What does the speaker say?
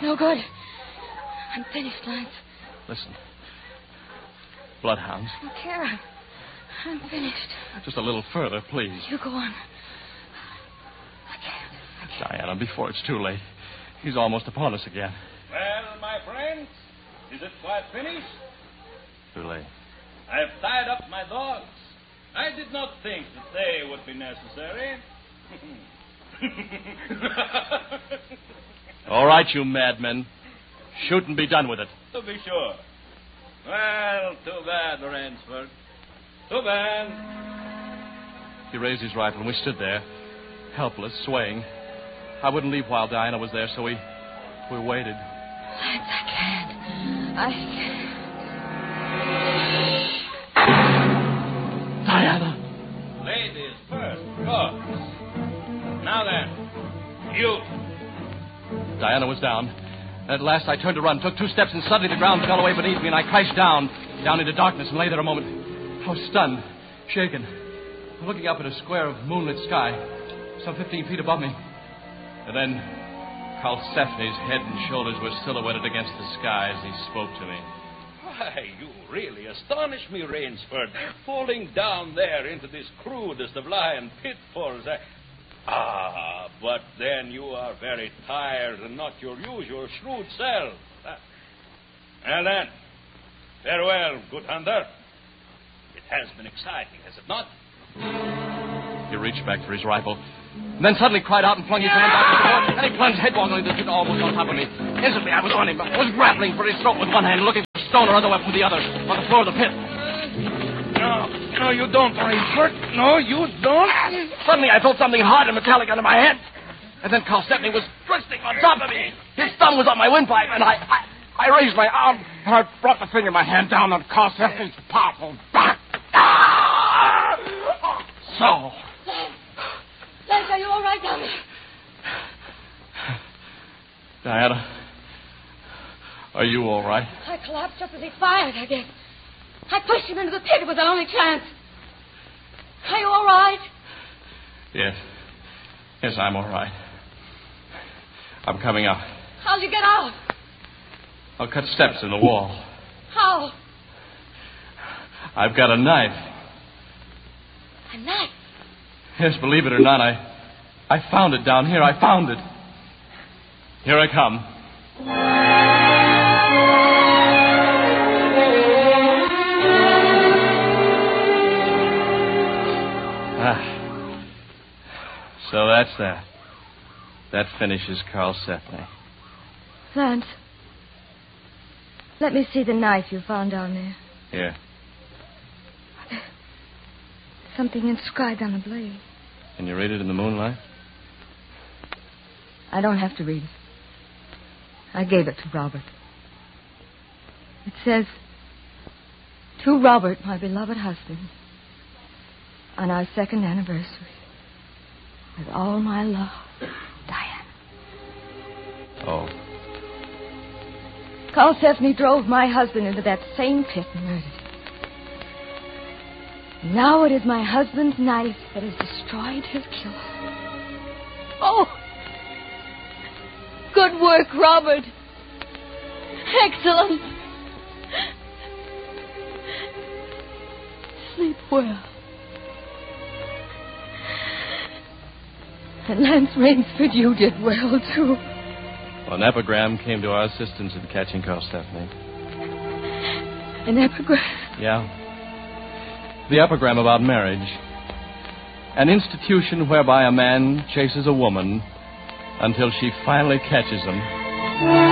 No good. I'm finished, Lance. Listen. Bloodhounds. I don't care. I'm finished. Just a little further, please. You go on. I can't. Diana, before it's too late. He's almost upon us again. Well, my friends, is it quite finished? Too late. I've tied up my dogs. I did not think that they would be necessary. All right, you madmen. Shoot and be done with it. To be sure. Well, too bad, Rainsford. Too bad. He raised his rifle, and we stood there, helpless, swaying. I wouldn't leave while Diana was there, so we waited. Lance, I can't. I can't. Diana! Ladies first, of course. Now then, you. Diana was down. At last, I turned to run, took 2 steps, and suddenly the ground fell away beneath me, and I crashed down into darkness, and lay there a moment. I was stunned, shaken, looking up at a square of moonlit sky, some 15 feet above me. And then Karlsefni's head and shoulders were silhouetted against the sky as he spoke to me. Why, you really astonish me, Rainsford. Falling down there into this crudest of lion pitfalls. But then you are very tired and not your usual shrewd self. Well then, farewell, good hunter. It has been exciting, has it not? He reached back for his rifle, and then suddenly cried out and flung his hand back to the door, and he plunged headlong into the pit almost on top of me. Instantly, I was on him. I was grappling for his throat with one hand, looking for a stone or other weapon with the other, on the floor of the pit. No, you don't, Rainsford. No, you don't. Suddenly, I felt something hard and metallic under my head. And then Karlsefni was twisting on top of me. His thumb was on my windpipe, and I raised my arm, and I brought the finger of my hand down on Karlsefni's powerful back. So. Lance, are you all right down there? Diana, are you all right? I collapsed just as he fired, I guess. I pushed him into the pit. It was our only chance. Are you all right? Yes. Yes, I'm all right. I'm coming out. How'd you get out? I'll cut steps in the wall. How? I've got a knife. A knife? Yes, believe it or not, I found it down here. I found it. Here I come. So that's that. That finishes Karlsefni. Lance, let me see the knife you found down there. Here. Something inscribed on the blade. Can you read it in the moonlight? I don't have to read it. I gave it to Robert. It says, "To Robert, my beloved husband, on our 2nd anniversary, with all my love, Diana." Oh. Karlsefni drove my husband into that same pit and murdered him. Now it is my husband's knife that has destroyed his killer. Oh! Good work, Robert. Excellent. Sleep well. And Lance Rainsford, you did well, too. An epigram came to our assistance in catching Karlsefni. An epigram? Yeah. The epigram about marriage. An institution whereby a man chases a woman until she finally catches him.